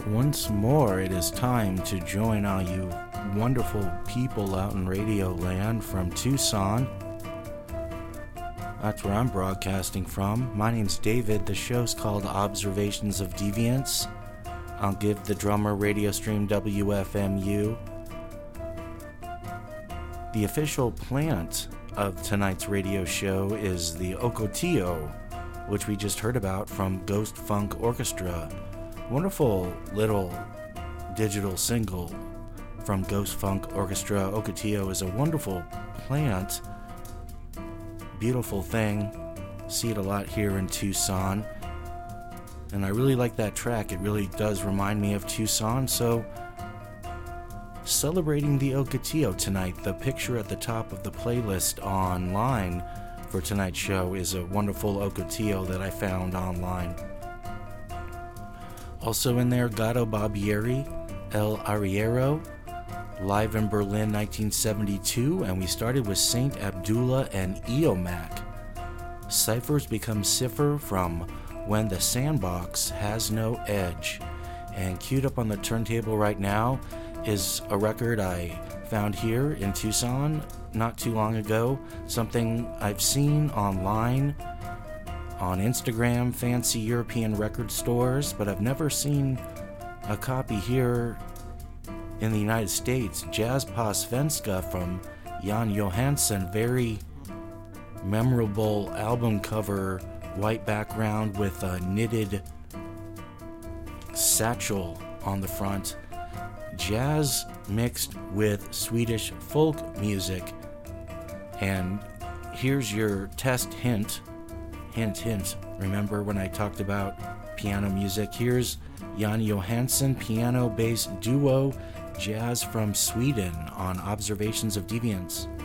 Once more, it is time to join all you wonderful people out in Radio Land from Tucson. That's where I'm broadcasting from. My name's David. The show's called Observations of Deviance. I'll give the drummer radio stream WFMU. The official plant of tonight's radio show is the Ocotillo, which we just heard about from Ghost Funk Orchestra. Wonderful little digital single from Ghost Funk Orchestra. Ocotillo is a wonderful plant. Beautiful thing. See it a lot here in Tucson. And I really like that track. It really does remind me of Tucson. So, celebrating the Ocotillo tonight. The picture at the top of the playlist online for tonight's show is a wonderful Ocotillo that I found online. Also in there, Gato Barbieri, El Arriero, live in Berlin 1972, and we started with Saint Abdullah and Eomac. Ciphers become cipher from When the Sandbox Has No Edge. And queued up on the turntable right now is a record I found here in Tucson not too long ago. Something I've seen online on Instagram, fancy European record stores, but I've never seen a copy here in the United States. Jazz på Svenska from Jan Johansson. Very memorable album cover, white background with a knitted satchel on the front. Jazz mixed with Swedish folk music. And here's your test hint. Hint. Remember when I talked about piano music? Here's Jan Johansson, piano-bass duo, jazz from Sweden on Observations of Deviance.